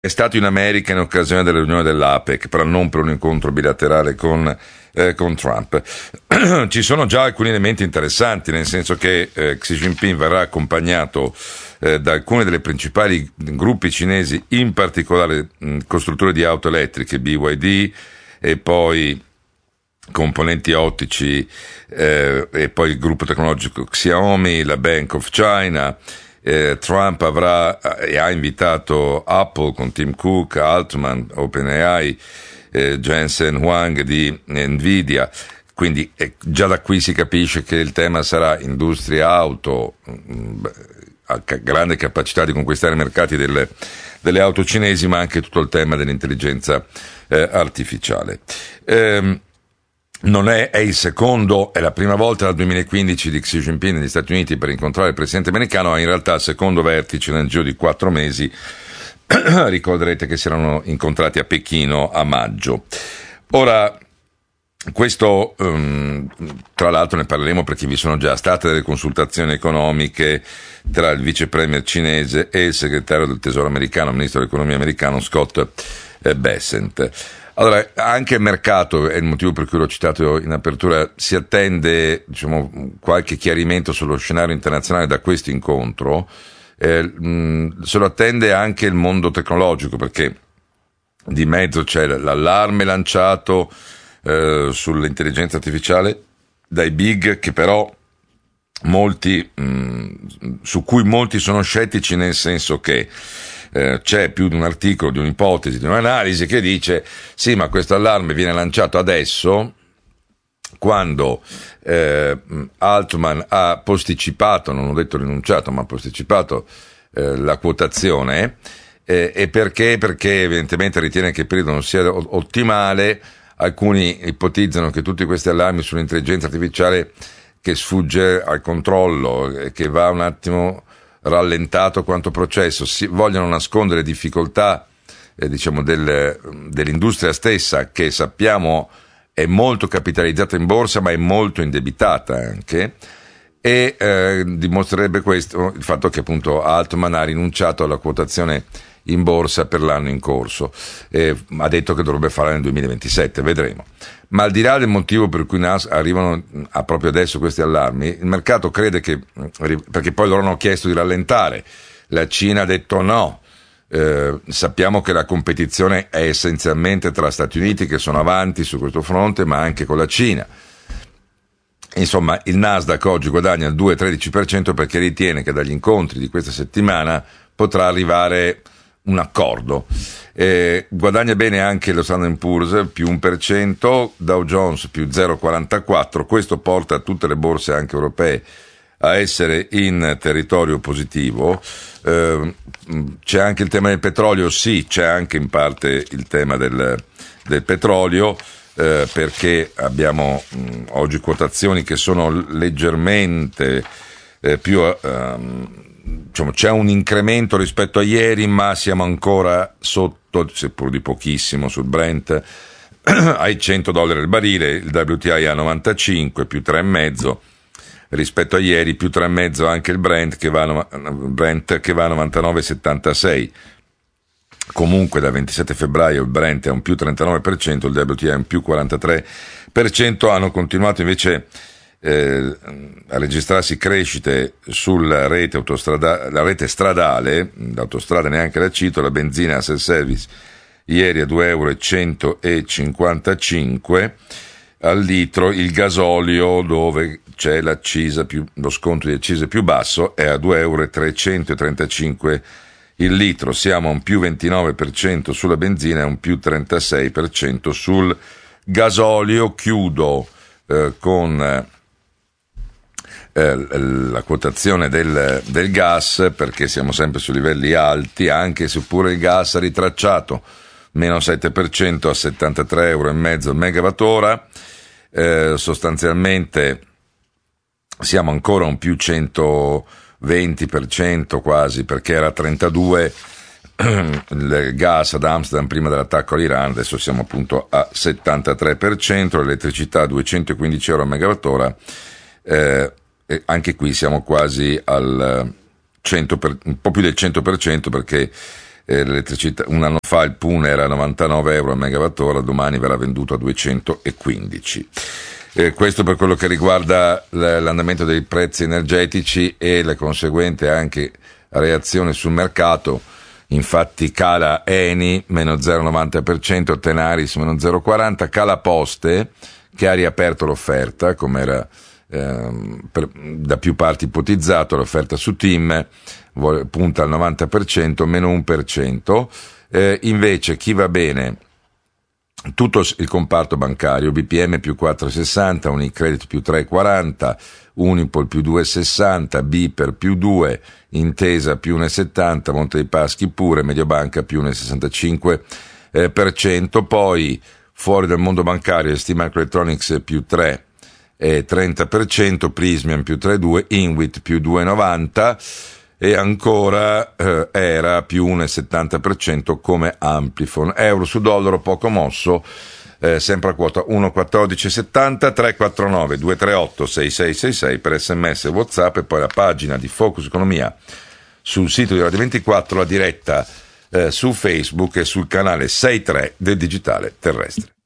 è stato in America in occasione della riunione dell'APEC, però non per un incontro bilaterale con Trump. Ci sono già alcuni elementi interessanti, nel senso che Xi Jinping verrà accompagnato da alcuni dei principali gruppi cinesi, in particolare costruttori di auto elettriche, BYD, e poi componenti ottici, e poi il gruppo tecnologico Xiaomi, la Bank of China. Trump avrà e ha invitato Apple con Tim Cook, Altman, OpenAI, Jensen Huang di Nvidia, quindi già da qui si capisce che il tema sarà industria auto, grande capacità di conquistare i mercati delle auto cinesi, ma anche tutto il tema dell'intelligenza artificiale. Non è il secondo, è la prima volta dal 2015 di Xi Jinping negli Stati Uniti per incontrare il presidente americano, ma in realtà il secondo vertice nel giro di 4 mesi. Ricorderete che si erano incontrati a Pechino a maggio. Ora, questo, tra l'altro ne parleremo perché vi sono già state delle consultazioni economiche tra il vice premier cinese e il segretario del tesoro americano, ministro dell'economia americano Scott Bessent. Allora, anche il mercato, è il motivo per cui l'ho citato in apertura, si attende, qualche chiarimento sullo scenario internazionale da questo incontro. Se lo attende anche il mondo tecnologico, perché di mezzo c'è l'allarme lanciato sull'intelligenza artificiale dai big, che però su cui molti sono scettici, nel senso che c'è più di un articolo, di un'ipotesi, di un'analisi che dice sì, ma questo allarme viene lanciato adesso, quando Altman ha posticipato, non ho detto rinunciato, ma ha posticipato la quotazione, e perché evidentemente ritiene che il periodo non sia ottimale. Alcuni ipotizzano che tutti questi allarmi sull'intelligenza artificiale che sfugge al controllo, che va un attimo rallentato quanto processo, vogliono nascondere difficoltà dell'industria stessa, che sappiamo è molto capitalizzata in borsa ma è molto indebitata anche, e dimostrerebbe questo il fatto che appunto Altman ha rinunciato alla quotazione in borsa per l'anno in corso, ha detto che dovrebbe farla nel 2027, vedremo. Ma al di là del motivo per cui arrivano proprio adesso questi allarmi, il mercato crede che, perché poi loro hanno chiesto di rallentare, la Cina ha detto no. Sappiamo che la competizione è essenzialmente tra Stati Uniti, che sono avanti su questo fronte, ma anche con la Cina. Insomma, il Nasdaq oggi guadagna il 2,13% perché ritiene che dagli incontri di questa settimana potrà arrivare un accordo. Guadagna bene anche lo Standard & Poor's, più 1%, Dow Jones più 0,44%. Questo porta tutte le borse anche europee a essere in territorio positivo. C'è anche il tema del petrolio, sì, c'è anche in parte il tema del petrolio, perché abbiamo oggi quotazioni che sono leggermente più c'è un incremento rispetto a ieri, ma siamo ancora sotto, seppur di pochissimo, sul Brent ai $100 il barile, il WTI a 95 più 3,5 rispetto a ieri, più 3,5 anche il Brent che va a 99,76. Comunque dal 27 febbraio il Brent è un più 39%, il WTI è un più 43%. Hanno continuato invece a registrarsi crescite sulla rete la rete stradale, l'autostrada neanche la cito, la benzina a self-service ieri a €2,155 al litro, il gasolio, dove c'è l'accisa lo sconto di accise più basso, è a €2,335 il litro. Siamo a un più 29% sulla benzina e un più 36% sul gasolio. Chiudo con la quotazione del gas, perché siamo sempre su livelli alti, anche se pure il gas ha ritracciato meno 7% a €73,5 il megawattora. Sostanzialmente siamo ancora un più 120% quasi, perché era 32 il gas ad Amsterdam prima dell'attacco all'Iran, adesso siamo appunto a 73%, l'elettricità a €215 a megawattora, anche qui siamo quasi al un po' più del 100%, perché l'elettricità, un anno fa il PUN era a 99 euro a megawattora, domani verrà venduto a 215. Questo per quello che riguarda l'andamento dei prezzi energetici e la conseguente anche reazione sul mercato. Infatti cala Eni meno 0,90%, Tenaris meno 0,40%, cala Poste che ha riaperto l'offerta come era da più parti ipotizzato, l'offerta su TIM punta al 90%, meno 1%. Invece chi va bene, tutto il comparto bancario, BPM più 4,60, Unicredit più 3,40, Unipol più 2,60, Biper più 2, Intesa più 1,70, Monte dei Paschi pure, Mediobanca più 1,65%, poi fuori dal mondo bancario ST Microelectronics più 3, 30%, Prismian più 3,2, Inwit più 2,90 e ancora era più 1,70% come Amplifon. Euro su dollaro poco mosso, sempre a quota 1,1470, 349 238 6666 per SMS e WhatsApp, e poi la pagina di Focus Economia sul sito di Radio 24, la diretta su Facebook e sul canale 63 del Digitale Terrestre.